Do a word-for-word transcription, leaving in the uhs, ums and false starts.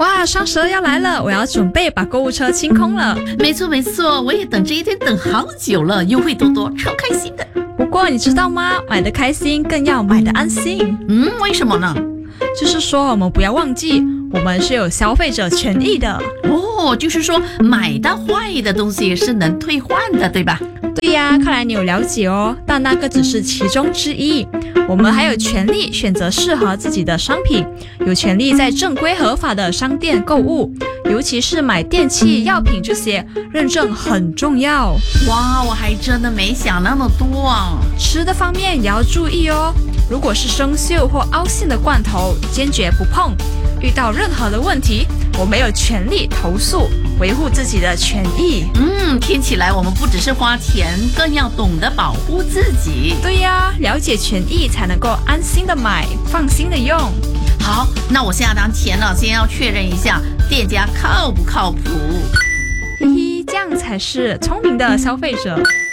哇，双十二要来了，我要准备把购物车清空了。 没错没错，我也等这一天等好久了，优惠多多，超开心的。 不过你知道吗？买的开心更要买的安心。 嗯，为什么呢？ 就是说我们不要忘记，我们是有消费者权益的。 哦，就是说买到坏的东西是能退换的，对吧？ 对呀，看来你有了解哦，但那个只是其中之一。我们还有权利选择适合自己的商品，有权利在正规合法的商店购物，尤其是买电器、药品这些，认证很重要。 哇，我还真的没想那么多啊。 吃的方面也要注意哦，如果是生锈或凹陷的罐头，坚决不碰。遇到任何的问题，我们有权利投诉，维护自己的权益。 嗯，听起来我们不只是花钱，更要懂得保护自己。 对呀，了解权益才能够安心的买，放心的用。 好，那我下单前呢，先要确认一下店家靠不靠谱。 嘿嘿，这样才是聪明的消费者。